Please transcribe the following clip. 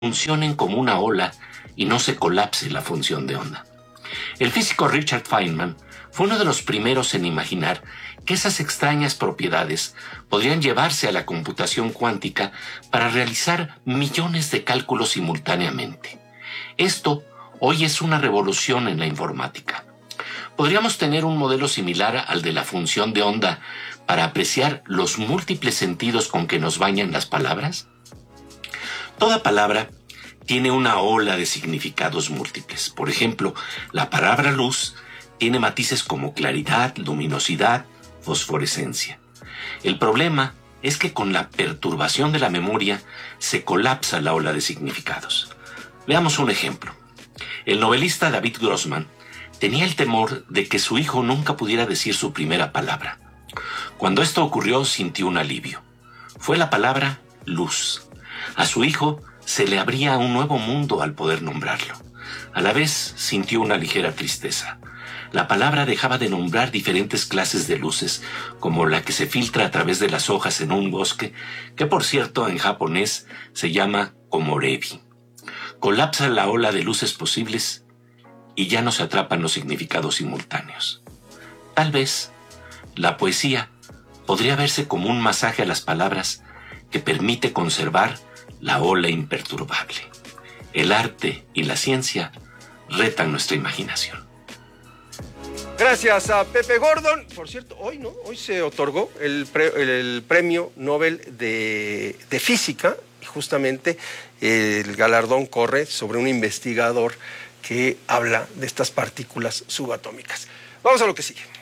funcionen como una ola y no se colapse la función de onda. El físico Richard Feynman fue uno de los primeros en imaginar que esas extrañas propiedades podrían llevarse a la computación cuántica para realizar millones de cálculos simultáneamente. Esto hoy es una revolución en la informática. ¿Podríamos tener un modelo similar al de la función de onda para apreciar los múltiples sentidos con que nos bañan las palabras? Toda palabra tiene una ola de significados múltiples. Por ejemplo, la palabra luz tiene matices como claridad, luminosidad, fosforescencia. El problema es que con la perturbación de la memoria se colapsa la ola de significados. Veamos un ejemplo. El novelista David Grossman tenía el temor de que su hijo nunca pudiera decir su primera palabra. Cuando esto ocurrió, sintió un alivio. Fue la palabra luz. A su hijo se le abría un nuevo mundo al poder nombrarlo. A la vez sintió una ligera tristeza. La palabra dejaba de nombrar diferentes clases de luces, como la que se filtra a través de las hojas en un bosque, que por cierto en japonés se llama komorebi. Colapsa la ola de luces posibles y ya no se atrapan los significados simultáneos. Tal vez la poesía podría verse como un masaje a las palabras que permite conservar la ola imperturbable. El arte y la ciencia retan nuestra imaginación. Gracias a Pepe Gordon. Por cierto, hoy se otorgó el Premio Nobel de Física, y justamente el galardón corre sobre un investigador que habla de estas partículas subatómicas. Vamos a lo que sigue.